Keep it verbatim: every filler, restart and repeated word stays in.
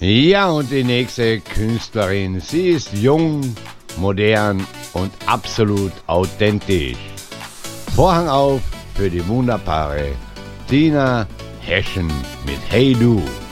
Ja, und die nächste Künstlerin, sie ist jung, modern und absolut authentisch. Vorhang auf für die wunderbare Dina Heschen mit Hey Du.